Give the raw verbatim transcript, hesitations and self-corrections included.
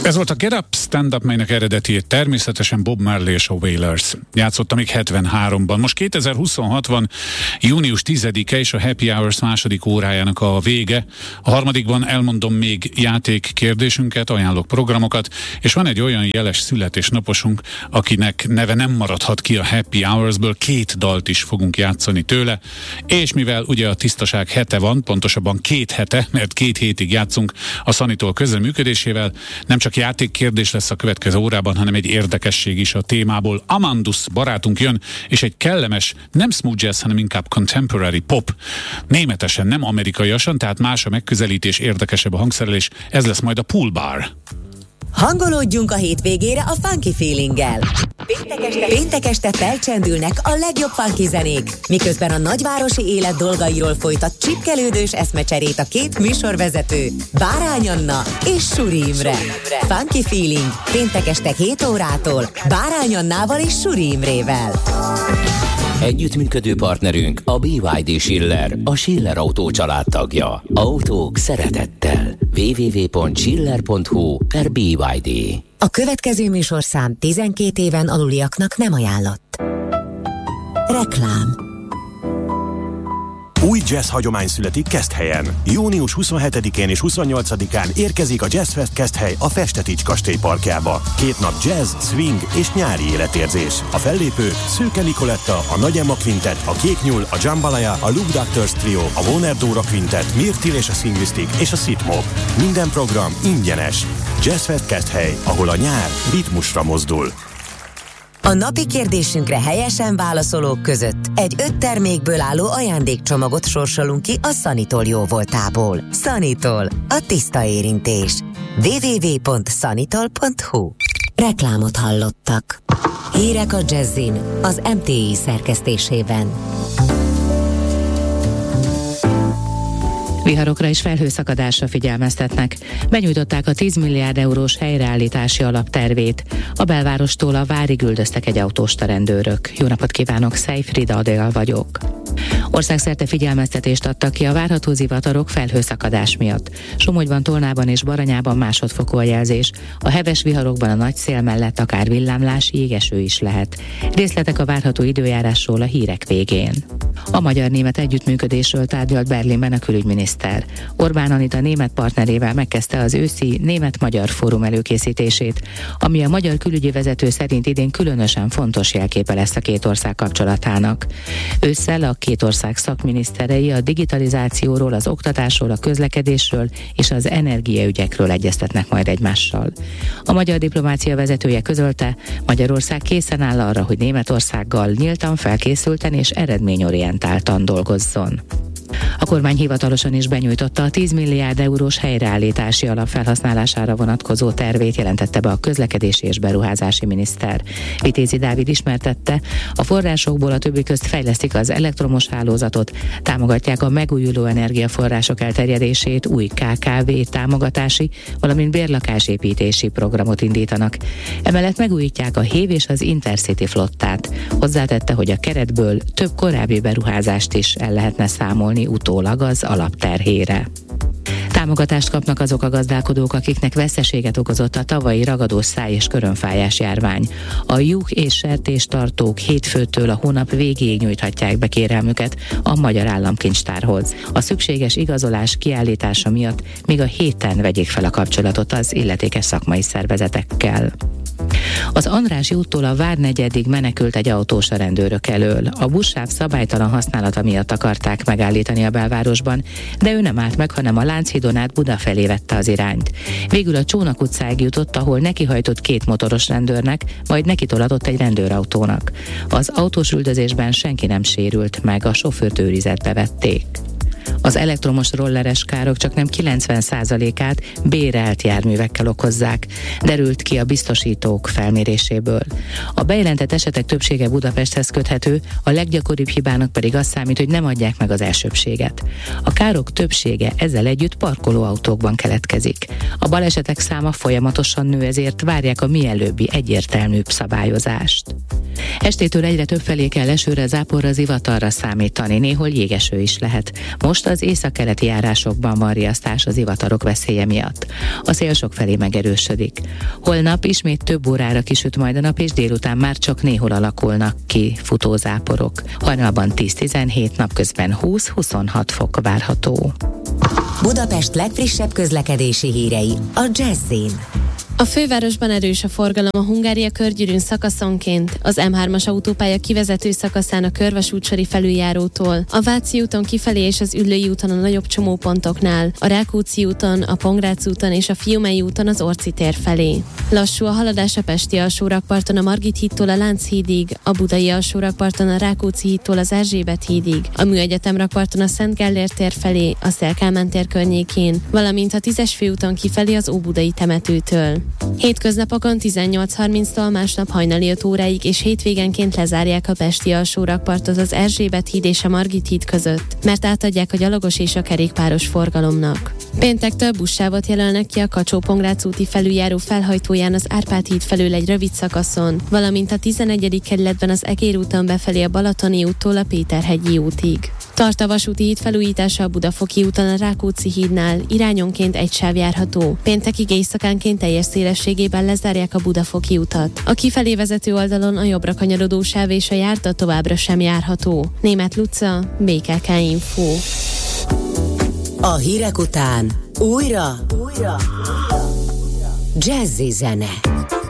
Ez volt a Get Up Stand Up, melynek eredetiét természetesen Bob Marley és a Wailers játszotta még hetvenháromban. Most kétezer-huszonhat van, június tizedike, és a Happy Hours második órájának a vége. A harmadikban elmondom még játékkérdésünket, ajánlok programokat, és van egy olyan jeles születésnaposunk, akinek neve nem maradhat ki a Happy Hoursből, két dalt is fogunk játszani tőle, és mivel ugye a tisztaság hete van, pontosabban két hete, mert két hétig játszunk a Sanitól közreműködésével, nem csak játékkérdés lesz a következő órában, hanem egy érdekesség is a témából. Amandus barátunk jön, és egy kellemes, nem smooth jazz, hanem inkább contemporary pop. Németesen, nem amerikaiasan, tehát más a megközelítés, érdekesebb a hangszerelés. Ez lesz majd a Pool Bar. Hangolódjunk a hétvégére a Funky Feelinggel. Péntek este, péntek este felcsendülnek a legjobb funky zenék, miközben a nagyvárosi élet dolgairól folytat csipkelődős eszmecserét a két műsorvezető, Bárány Anna és Suri Imre. Funky Feeling, péntek este hét órától Bárány Annával és Suri Imrével. Együttműködő partnerünk a bé vé dé Schiller, a Schiller Autó család tagja. Autók szeretettel. double-u double-u double-u pont schiller pont hu per bé vé dé. A következő műsorszám tizenkét éven aluliaknak nem ajánlott. Reklám. Új jazz hagyomány születik Keszthelyen. június huszonhetedikén és huszonnyolcadikán érkezik a Jazzfest Keszthely a Festetics kastély parkjába. Két nap jazz, swing és nyári életérzés. A fellépők Szőke Nikoletta, a Nagy Emma Quintet, a Kék Nyúl, a Jambalaya, a Luke Doctors Trio, a Warner Dóra Quintet, Mirtil és a Szingvisztik és a Szitmob. Minden program ingyenes. Jazzfest Keszthely, ahol a nyár ritmusra mozdul. A napi kérdésünkre helyesen válaszolók között egy öt termékből álló ajándékcsomagot sorsolunk ki a Sanitol jóvoltából. Sanitol, a tiszta érintés. double-u double-u double-u pont sanitol pont hu. Reklámot hallottak. Hírek a Jazzin, az em té i szerkesztésében. Viharokra és felhőszakadásra figyelmeztetnek. Benyújtották a tíz milliárd eurós helyreállítási alaptervét. A belvárostól a Várig üldöztek egy autóst a rendőrök. Jó napot kívánok, Szejfrida Adél vagyok. Országszerte figyelmeztetést adtak ki a várható zivatarok felhőszakadás miatt. Somogyban, Tolnában és Baranyában másodfokú a jelzés. A heves viharokban a nagy szél mellett akár villámlás, jégeső is lehet. Részletek a várható időjárásról a hírek végén. A magyar-német együttműködésről tárgyalt Berlinben a külügyminiszter. Orbán Anita német partnerével megkezdte az őszi német-magyar fórum előkészítését, ami a magyar külügyi vezető szerint idén különösen fontos jelképe lesz a két ország kapcsolatának. Ősszel a két ország szakminiszterei a digitalizációról, az oktatásról, a közlekedésről és az energiaügyekről egyeztetnek majd egymással. A magyar diplomácia vezetője közölte, Magyarország készen áll arra, hogy Németországgal nyíltan, felkészülten és eredményorientáltan dolgozzon. A kormány hivatalosan is benyújtotta a tíz milliárd eurós helyreállítási alap felhasználására vonatkozó tervét, jelentette be a közlekedési és beruházási miniszter. Vitézi Dávid ismertette, a forrásokból a többi közt fejlesztik az elektromos hálózatot, támogatják a megújuló energiaforrások elterjedését, új ká ká vé támogatási, valamint bérlakásépítési programot indítanak. Emellett megújítják a hév és az Intercity flottát. Hozzátette, hogy a keretből több korábbi beruházást is el lehetne számolni utólag az alapterhére. Támogatást kapnak azok a gazdálkodók, akiknek veszteséget okozott a tavalyi ragadós száj és körönfájás járvány. A juh és sertéstartók hétfőtől a hónap végéig nyújthatják be kérelmüket a Magyar Államkincstárhoz. A szükséges igazolás kiállítása miatt még a héten vegyék fel a kapcsolatot az illetékes szakmai szervezetekkel. Az Andrássy úttól a Várnegyedig menekült egy autós a rendőrök elől. A buszsáv szabálytalan használata miatt akarták megállítani a belvárosban, de ő nem állt meg, hanem a Lánchídon át Buda felé vette az irányt. Végül a Csónak utcáig jutott, ahol nekihajtott két motoros rendőrnek, majd nekitolatott egy rendőrautónak. Az autós üldözésben senki nem sérült meg, a sofőrt őrizetbe vették. Az elektromos rolleres károk csaknem kilencven százalékát bérelt járművekkel okozzák, derült ki a biztosítók felméréséből. A bejelentett esetek többsége Budapesthez köthető, a leggyakoribb hibának pedig az számít, hogy nem adják meg az elsőbbséget. A károk többsége ezzel együtt parkolóautókban keletkezik. A balesetek száma folyamatosan nő, ezért várják a mielőbbi egyértelműbb szabályozást. Estétől egyre több felé kell esőre, záporra, zivatarra számítani, néhol jégeső is lehet. Most az az északkeleti járásokban van riasztás az zivatarok veszélye miatt. A szél sokfelé megerősödik. Holnap ismét több órára kisüt majd a nap, és délután már csak néhol alakulnak ki futózáporok. Hajnalban tíz-tizenhét, napközben húsz-huszonhat fok várható. Budapest legfrissebb közlekedési hírei a Jazz-in. A fővárosban erős a forgalom a Hungária körgyűrűn szakaszonként, az em hármas autópálya kivezető szakaszán a Körvasútsori felüljárótól, a Váci úton kifelé és az Üllői úton a nagyobb csomópontoknál, a Rákóczi úton, a Pongrác úton és a Fiumei úton az Orci tér felé. Lassú a haladás a Pesti alsórakparton a Margit hídtól a Lánchídig, a Budai alsórakparton a Rákóczi hídtól az Erzsébet hídig, a Műegyetem rakparton a Szent Gellért tér felé, a Széll-Kálmán tér környékén, valamint a tízes főúton kifelé az Óbudai temetőtől. Hétköznapokon tizennyolc harminctól másnap hajnali öt óráig és hétvégenként lezárják a Pesti alsórakpartot az Erzsébet híd és a Margit híd között, mert átadják a gyalogos és a kerékpáros forgalomnak. Péntektől buszsávot jelölnek ki a Kacsó-Pongrác úti felüljáró felhajtóján az Árpád híd felől egy rövid szakaszon, valamint a tizenegyedik kerületben az Egér úton befelé a Balatoni úttól a Péterhegyi útig. Tart a vasúti híd felújítása a Budafoki úton a Rákóczi hídnál, irányonként egy sáv járható. Péntekig éjszakánként teljes szélességében lezárják a Budafoki utat. A kifelé vezető oldalon a jobbra kanyarodó sáv és a járda továbbra sem járható. Németh Luca, bé ká ká Info. A hírek után újra, újra Jazzy zene.